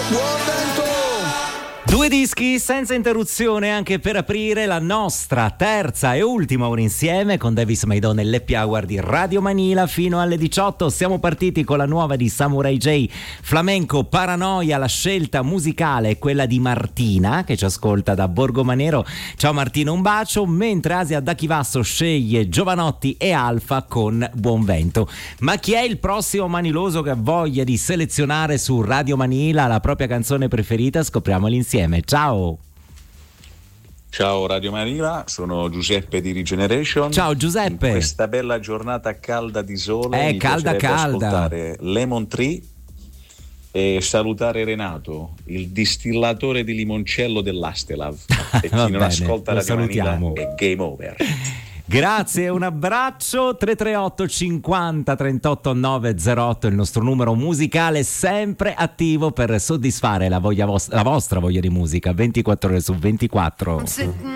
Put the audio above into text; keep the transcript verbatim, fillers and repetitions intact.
Buon vento! Due dischi senza interruzione anche per aprire la nostra terza e ultima ora insieme con Davis Maidon e l'Happy Hour di Radio Manila fino alle diciotto. Siamo partiti con la nuova di Samurai J, Flamenco Paranoia. La scelta musicale è quella di Martina che ci ascolta da Borgomanero. Ciao Martina, un bacio. Mentre Asia da Chivasso sceglie Giovanotti e Alfa con Buon Vento. Ma chi è il prossimo maniloso che ha voglia di selezionare su Radio Manila la propria canzone preferita? Scopriamolo insieme. Ciao. Ciao Radio Manila, sono Giuseppe di Regeneration. Ciao Giuseppe. In questa bella giornata calda di sole eh, mi calda calda ascoltare Lemon Tree e salutare Renato, il distillatore di limoncello dell'Astelav. E chi non bene, ascolta Radio salutiamo. Manila è game over. Grazie, un abbraccio. Tre tre otto cinquanta trentotto nove zero otto il nostro numero musicale, sempre attivo per soddisfare la, voglia vos- la vostra voglia di musica ventiquattro ore su ventiquattro.